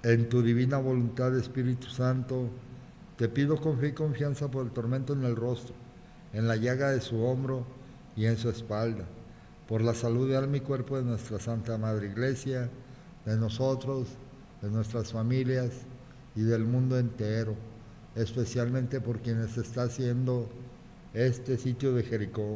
En tu divina voluntad, Espíritu Santo, te pido con fe y confianza por el tormento en el rostro, en la llaga de su hombro y en su espalda, por la salud de alma y cuerpo de nuestra Santa Madre Iglesia, de nosotros, de nuestras familias y del mundo entero, especialmente por quienes está haciendo este sitio de Jericó.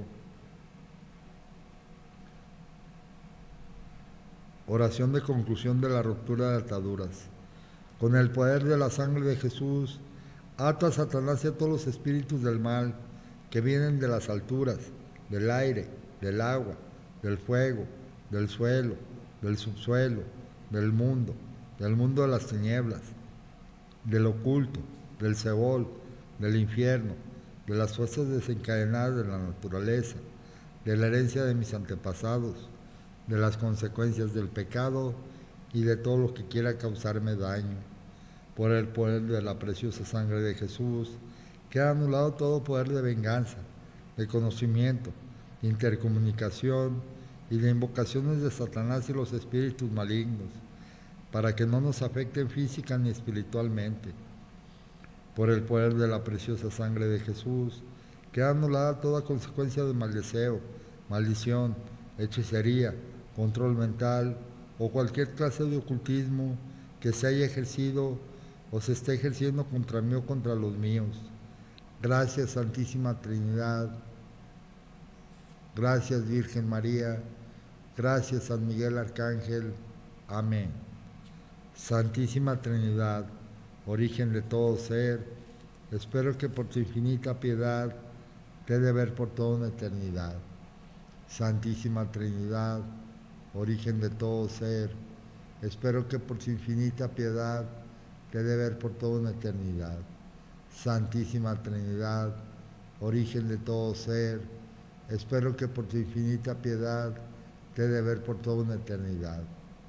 Oración de conclusión de la ruptura de ataduras. Con el poder de la sangre de Jesús, ata a Satanás y a todos los espíritus del mal que vienen de las alturas, del aire, del agua, del fuego, del suelo, del subsuelo, del mundo de las tinieblas, del oculto, del Seol, del infierno, de las fuerzas desencadenadas de la naturaleza, de la herencia de mis antepasados, de las consecuencias del pecado y de todo lo que quiera causarme daño. Por el poder de la preciosa sangre de Jesús, queda anulado todo poder de venganza, de conocimiento, de intercomunicación y de invocaciones de Satanás y los espíritus malignos, para que no nos afecten física ni espiritualmente. Por el poder de la preciosa sangre de Jesús, queda anulada toda consecuencia de mal deseo, maldición, hechicería, control mental o cualquier clase de ocultismo que se haya ejercido o se esté ejerciendo contra mí o contra los míos. Gracias, Santísima Trinidad. Gracias, Virgen María. Gracias, San Miguel Arcángel. Amén. Santísima Trinidad, origen de todo ser, espero que por tu infinita piedad te dé ver por toda una eternidad. Santísima Trinidad, origen de todo ser, espero que por tu infinita piedad te dé ver por toda una eternidad. Santísima Trinidad, origen de todo ser, espero que por tu infinita piedad te dé ver por toda una eternidad.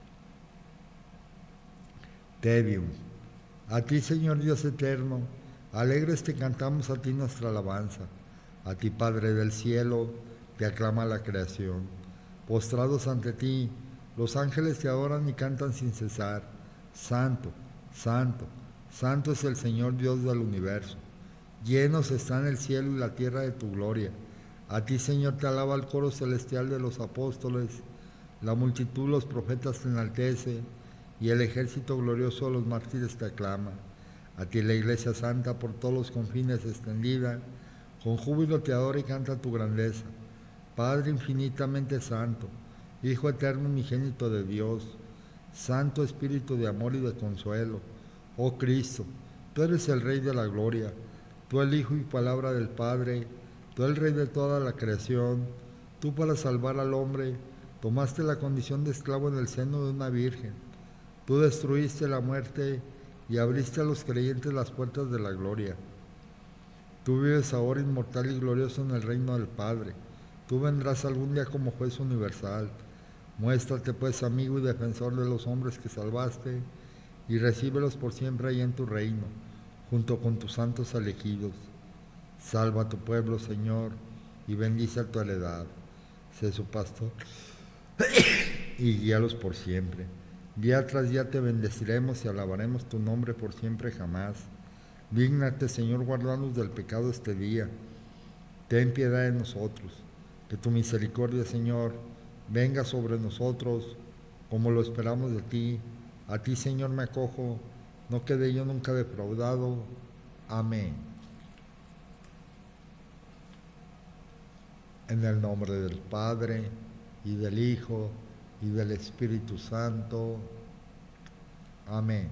Te a ti, Señor Dios eterno, alegres te cantamos a ti nuestra alabanza. A ti, Padre del cielo, te aclama la creación. Postrados ante ti, los ángeles te adoran y cantan sin cesar. Santo, santo, santo es el Señor Dios del universo. Llenos están el cielo y la tierra de tu gloria. A ti, Señor, te alaba el coro celestial de los apóstoles. La multitud de los profetas te enaltece y el ejército glorioso de los mártires te aclama. A ti la Iglesia Santa por todos los confines extendida, con júbilo te adora y canta tu grandeza. Padre infinitamente santo, Hijo eterno unigénito de Dios, Santo Espíritu de amor y de consuelo, oh Cristo, tú eres el Rey de la gloria, tú el Hijo y palabra del Padre, tú el Rey de toda la creación, tú para salvar al hombre tomaste la condición de esclavo en el seno de una virgen. Tú destruiste la muerte y abriste a los creyentes las puertas de la gloria. Tú vives ahora inmortal y glorioso en el reino del Padre. Tú vendrás algún día como juez universal. Muéstrate pues amigo y defensor de los hombres que salvaste y recíbelos por siempre ahí en tu reino, junto con tus santos elegidos. Salva a tu pueblo, Señor, y bendice a tu heredad. Sé su pastor y guíalos por siempre. Día tras día te bendeciremos y alabaremos tu nombre por siempre jamás. Dígnate, Señor, guardarnos del pecado este día. Ten piedad de nosotros. Que tu misericordia, Señor, venga sobre nosotros como lo esperamos de ti. A ti, Señor, me acojo. No quede yo nunca defraudado. Amén. En el nombre del Padre, y del Hijo, y del Espíritu Santo. Amén.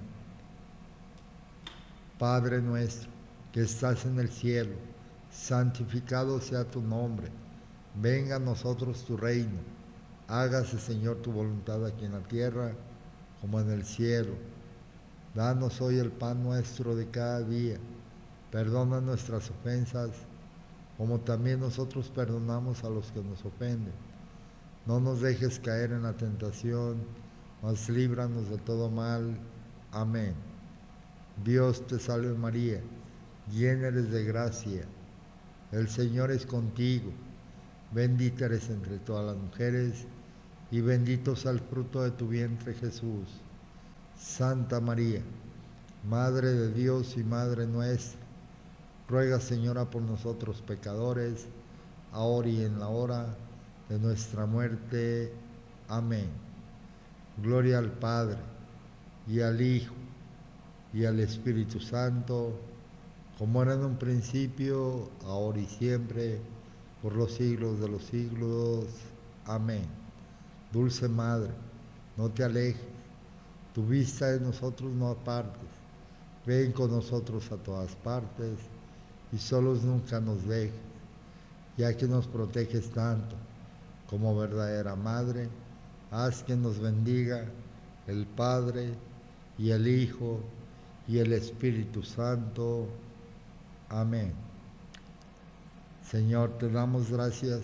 Padre nuestro, que estás en el cielo, santificado sea tu nombre. Venga a nosotros tu reino. Hágase, Señor, tu voluntad aquí en la tierra, como en el cielo. Danos hoy el pan nuestro de cada día. Perdona nuestras ofensas, como también nosotros perdonamos a los que nos ofenden. No nos dejes caer en la tentación, mas líbranos de todo mal. Amén. Dios te salve María, llena eres de gracia, el Señor es contigo, bendita eres entre todas las mujeres, y bendito sea el fruto de tu vientre Jesús. Santa María, Madre de Dios y Madre nuestra, ruega, Señora, por nosotros pecadores, ahora y en la hora de nuestra muerte. Amén. Gloria al Padre, y al Hijo, y al Espíritu Santo, como era en un principio, ahora y siempre, por los siglos de los siglos. Amén. Dulce Madre, no te alejes, tu vista de nosotros no apartes, ven con nosotros a todas partes, y solos nunca nos dejes, ya que nos proteges tanto como verdadera Madre. Haz que nos bendiga el Padre, y el Hijo, y el Espíritu Santo. Amén. Señor, te damos gracias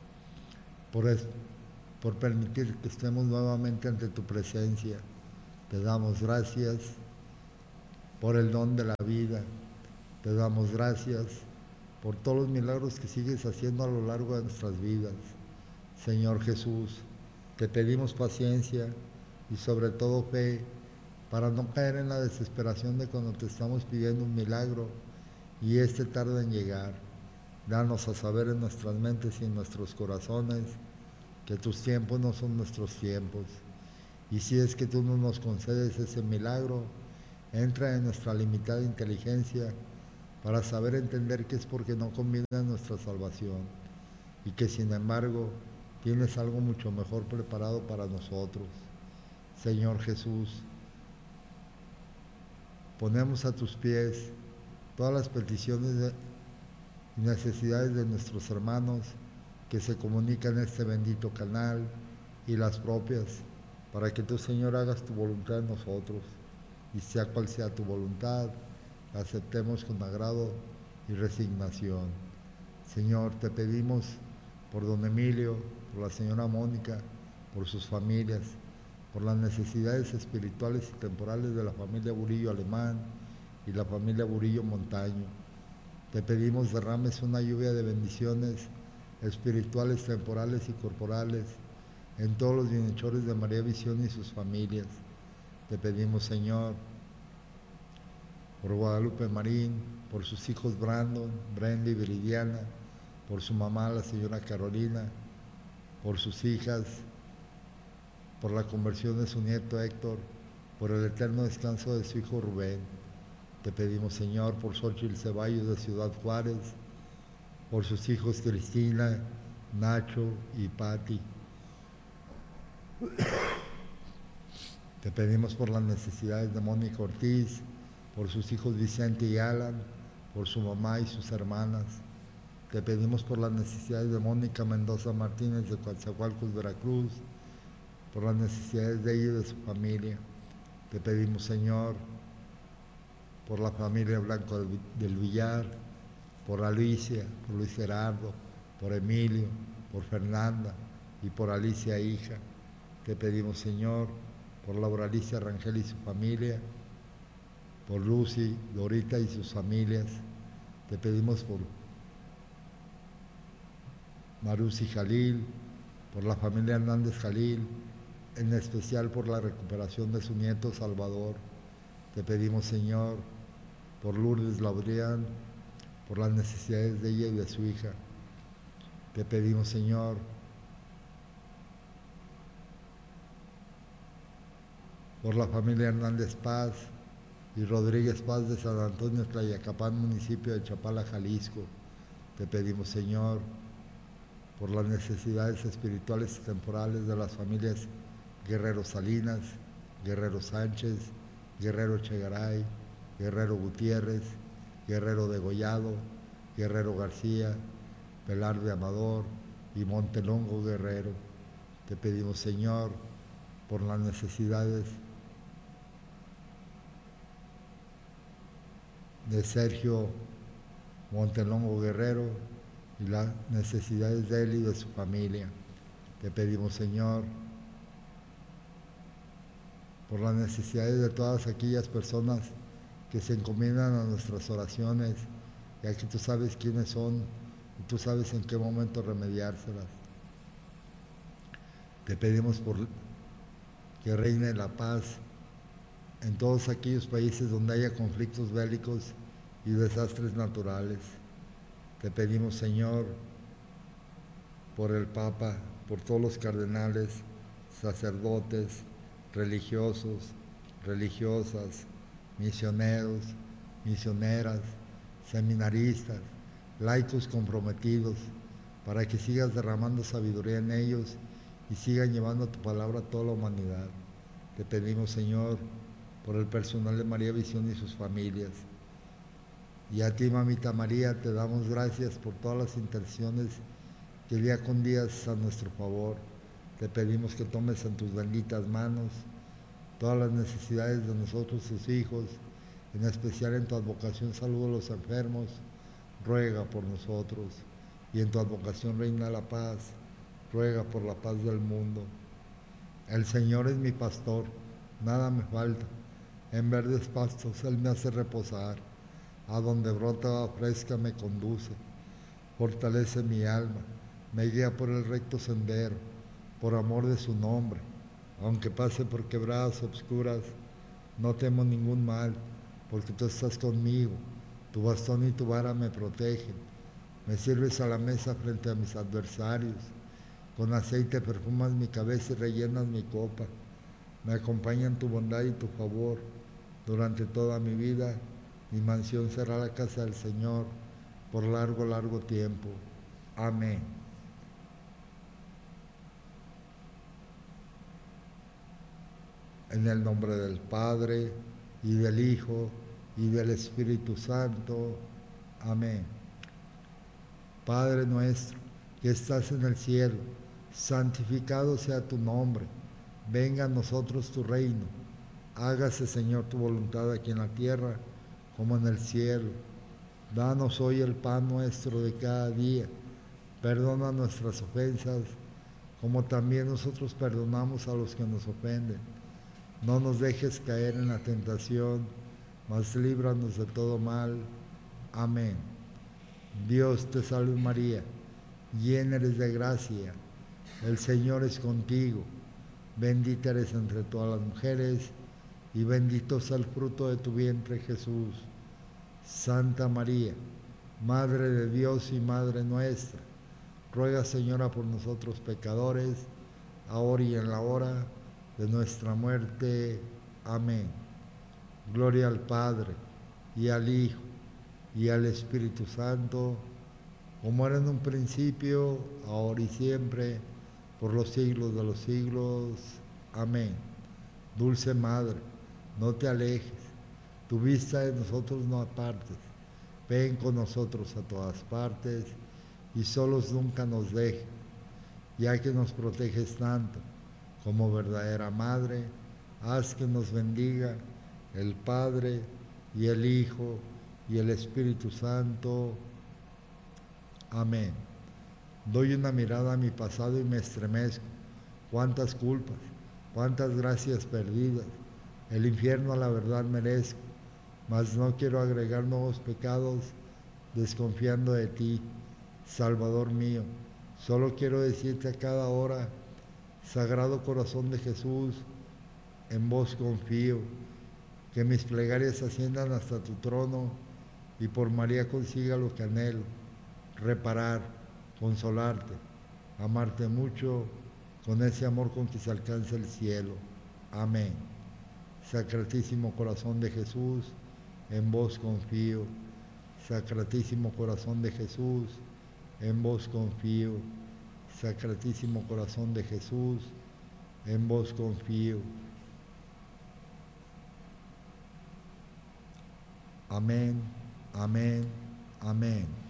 por permitir que estemos nuevamente ante tu presencia. Te damos gracias por el don de la vida. Te damos gracias por todos los milagros que sigues haciendo a lo largo de nuestras vidas. Señor Jesús, te pedimos paciencia y sobre todo fe para no caer en la desesperación de cuando te estamos pidiendo un milagro y este tarda en llegar. Danos a saber en nuestras mentes y en nuestros corazones que tus tiempos no son nuestros tiempos. Y si es que tú no nos concedes ese milagro, entra en nuestra limitada inteligencia para saber entender que es porque no conviene a nuestra salvación y que sin embargo tienes algo mucho mejor preparado para nosotros. Señor Jesús, ponemos a tus pies todas las peticiones y necesidades de nuestros hermanos que se comunican en este bendito canal y las propias, para que tú, Señor, hagas tu voluntad en nosotros, y sea cual sea tu voluntad, la aceptemos con agrado y resignación. Señor, te pedimos por don Emilio, por la señora Mónica, por sus familias, por las necesidades espirituales y temporales de la familia Burillo Alemán y la familia Burillo Montaño. Te pedimos derrames una lluvia de bendiciones espirituales, temporales y corporales en todos los bienhechores de María Visión y sus familias. Te pedimos, Señor, por Guadalupe Marín, por sus hijos Brandon, Brenda y Viridiana, por su mamá, la señora Carolina, por sus hijas, por la conversión de su nieto Héctor, por el eterno descanso de su hijo Rubén. Te pedimos, Señor, por Xochitl Ceballos de Ciudad Juárez, por sus hijos Cristina, Nacho y Patti. Te pedimos por las necesidades de Mónica Ortiz, por sus hijos Vicente y Alan, por su mamá y sus hermanas. Te pedimos por las necesidades de Mónica Mendoza Martínez de Coatzacoalcos, Veracruz, por las necesidades de ella y de su familia. Te pedimos, Señor, por la familia Blanco del Villar, por Alicia, por Luis Gerardo, por Emilio, por Fernanda y por Alicia, hija. Te pedimos, Señor, por Laura Alicia Rangel y su familia, por Lucy, Dorita y sus familias. Te pedimos por Marusi Jalil, por la familia Hernández Jalil, en especial por la recuperación de su nieto Salvador. Te pedimos, Señor, por Lourdes Laudrián, por las necesidades de ella y de su hija. Te pedimos, Señor, por la familia Hernández Paz y Rodríguez Paz de San Antonio Tlayacapán, municipio de Chapala, Jalisco. Te pedimos, Señor, por las necesidades espirituales y temporales de las familias Guerrero Salinas, Guerrero Sánchez, Guerrero Chegaray, Guerrero Gutiérrez, Guerrero Degollado, Guerrero García, Velarde Amador y Montelongo Guerrero. Te pedimos, Señor, por las necesidades de Sergio Montelongo Guerrero y las necesidades de él y de su familia. Te pedimos, Señor, por las necesidades de todas aquellas personas que se encomiendan a nuestras oraciones, ya que tú sabes quiénes son y tú sabes en qué momento remediárselas. Te pedimos por que reine la paz en todos aquellos países donde haya conflictos bélicos y desastres naturales. Te pedimos, Señor, por el Papa, por todos los cardenales, sacerdotes, religiosos, religiosas, misioneros, misioneras, seminaristas, laicos comprometidos, para que sigas derramando sabiduría en ellos y sigan llevando tu palabra a toda la humanidad. Te pedimos, Señor, por el personal de María Visión y sus familias. Y a ti, Mamita María, te damos gracias por todas las intenciones que día con día es a nuestro favor. Te pedimos que tomes en tus benditas manos todas las necesidades de nosotros, tus hijos, en especial en tu advocación salud a los enfermos, ruega por nosotros. Y en tu advocación reina la paz, ruega por la paz del mundo. El Señor es mi pastor, nada me falta. En verdes pastos Él me hace reposar. A donde brota agua fresca me conduce. Fortalece mi alma, me guía por el recto sendero, por amor de su nombre. Aunque pase por quebradas obscuras, no temo ningún mal, porque tú estás conmigo. Tu bastón y tu vara me protegen. Me sirves a la mesa frente a mis adversarios. Con aceite perfumas mi cabeza y rellenas mi copa. Me acompañan tu bondad y tu favor. Durante toda mi vida, mi mansión será la casa del Señor por largo, largo tiempo. Amén. En el nombre del Padre, y del Hijo, y del Espíritu Santo. Amén. Padre nuestro, que estás en el cielo, santificado sea tu nombre. Venga a nosotros tu reino. Hágase, Señor, tu voluntad aquí en la tierra como en el cielo. Danos hoy el pan nuestro de cada día. Perdona nuestras ofensas, como también nosotros perdonamos a los que nos ofenden. No nos dejes caer en la tentación, mas líbranos de todo mal. Amén. Dios te salve María, llena eres de gracia, el Señor es contigo. Bendita eres entre todas las mujeres, y bendito es el fruto de tu vientre, Jesús. Santa María, Madre de Dios y Madre nuestra, ruega, Señora, por nosotros pecadores, ahora y en la hora de nuestra muerte. Amén. Gloria al Padre, y al Hijo, y al Espíritu Santo, como era en un principio, ahora y siempre, por los siglos de los siglos. Amén. Dulce Madre, no te alejes, tu vista de nosotros no apartes, ven con nosotros a todas partes, y solos nunca nos dejes, ya que nos proteges tanto, como verdadera Madre, haz que nos bendiga el Padre, y el Hijo, y el Espíritu Santo. Amén. Doy una mirada a mi pasado y me estremezco. Cuántas culpas, cuántas gracias perdidas. El infierno a la verdad merezco, mas no quiero agregar nuevos pecados desconfiando de ti, Salvador mío. Solo quiero decirte a cada hora, Sagrado Corazón de Jesús, en vos confío, que mis plegarias asciendan hasta tu trono y por María consiga lo que anhelo, reparar, consolarte, amarte mucho, con ese amor con que se alcanza el cielo. Amén. Sacratísimo Corazón de Jesús, en vos confío. Sacratísimo Corazón de Jesús, en vos confío. Sacratísimo Corazón de Jesús, en vos confío. Amén, amén, amén.